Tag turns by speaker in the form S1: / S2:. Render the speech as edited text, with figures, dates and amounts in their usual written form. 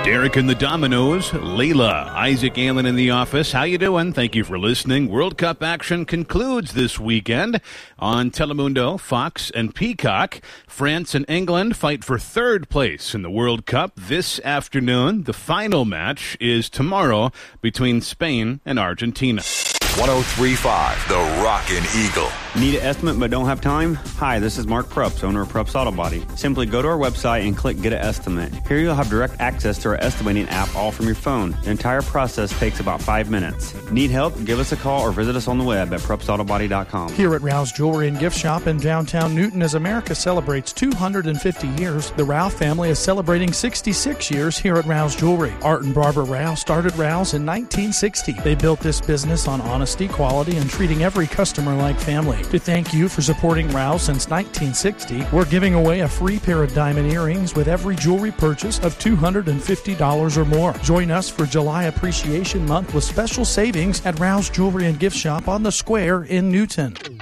S1: Derek and the Dominoes, Layla, Isaac Allen in the office. How you doing? Thank you for listening. World Cup action concludes this weekend on Telemundo, Fox, and Peacock. France and England fight for third place in the World Cup this afternoon. The final match is tomorrow between Spain and Argentina.
S2: 103.5, The Rockin' Eagle.
S3: Need an estimate but don't have time? Hi, this is Mark Prups, owner of Prups Auto Body. Simply go to our website and click Get an Estimate. Here you'll have direct access to our estimating app all from your phone. The entire process takes about 5 minutes. Need help? Give us a call or visit us on the web at PrupsAutoBody.com.
S4: Here at Rouse Jewelry and Gift Shop in downtown Newton, as America celebrates 250 years, the Rouse family is celebrating 66 years here at Rouse Jewelry. Art and Barbara Rouse started Rouse in 1960. They built this business on honesty, quality, and treating every customer like family. To thank you for supporting Rouse since 1960, we're giving away a free pair of diamond earrings with every jewelry purchase of $250 or more. Join us for July Appreciation Month with special savings at Rouse Jewelry and Gift Shop on the Square in Newton.